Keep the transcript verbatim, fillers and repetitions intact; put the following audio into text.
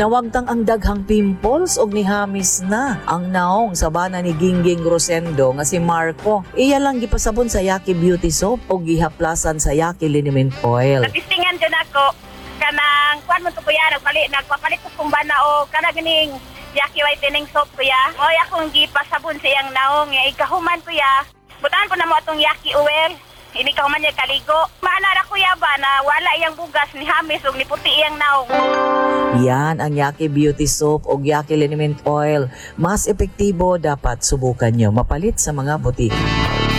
Nawagtang ang daghang pimples og ni Hamis na ang naong sa bana ni Gingging Rosendo nga si Marco. Iya lang gipasabon sa Yaki Beauty Soap og gihaplasan sa Yaki Liniment Oil. Natistingan dyan ako kanang kuan mo to kuya nagpalit nagpapalit ko kumbana o kanang gining Yaki whitening soap kuya. Oy akong gipasabon sa iyang naong nga ikahuman kuya. Butan ko na mo atong Yaki oil. Ini ka man niya kaligo. Maanara kuya ba na wala iyang bugas ni Hamis ug ni puti iyang naong. Yan ang Yaki Beauty Soap o Yaki Liniment Oil. Mas epektibo, dapat subukan nyo. Mapalit sa mga butika.